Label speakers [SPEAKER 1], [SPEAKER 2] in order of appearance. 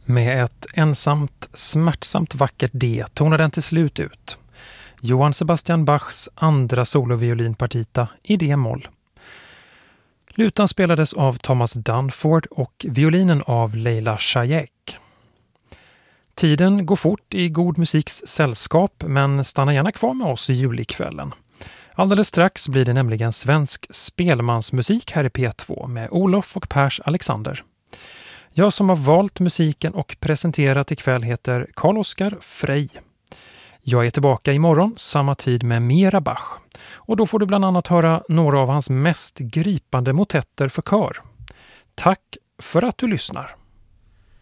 [SPEAKER 1] Med ett ensamt, smärtsamt vackert D tonar den till slut ut. Johann Sebastian Bachs andra soloviolinpartita i D-moll. Lutan spelades av Thomas Dunford och violinen av Leila Shayek. Tiden går fort i god musiks sällskap, men stanna gärna kvar med oss i julikvällen. Alldeles strax blir det nämligen svensk spelmansmusik här i P2 med Olof och Pers Alexander. Jag som har valt musiken och presenterat ikväll heter Carl-Oskar Frey. Jag är tillbaka imorgon samma tid med mera Bach. Och då får du bland annat höra några av hans mest gripande motetter för kör. Tack för att du lyssnar.